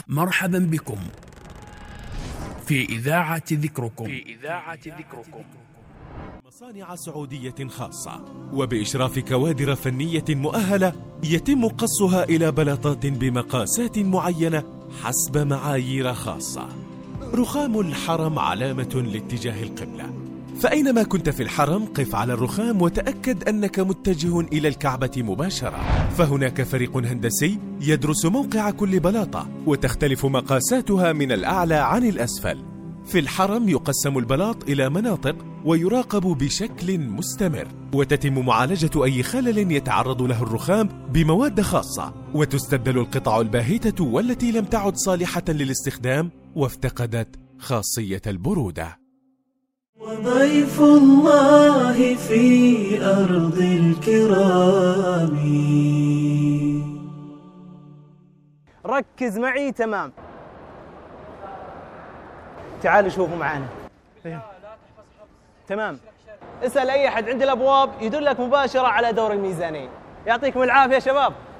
مرحبا بكم في إذاعة ذكركم. مصانع سعودية خاصة وبإشراف كوادر فنية مؤهلة يتم قصها إلى بلاطات بمقاسات معينة حسب معايير خاصة. رخام الحرم علامة لاتجاه القبلة، فأينما كنت في الحرم قف على الرخام وتأكد أنك متجه إلى الكعبة مباشرة. فهناك فريق هندسي يدرس موقع كل بلاطة وتختلف مقاساتها من الأعلى عن الأسفل. في الحرم يقسم البلاط إلى مناطق ويراقب بشكل مستمر، وتتم معالجة أي خلل يتعرض له الرخام بمواد خاصة، وتستبدل القطع الباهتة والتي لم تعد صالحة للاستخدام وافتقدت خاصية البرودة. وضيف الله في أرض الكرام. ركز معي تمام. تعالوا شوفوا معانا. تمام. اسأل أي أحد عند الأبواب يدلك مباشرة على دور الميزانية. يعطيكم العافية شباب.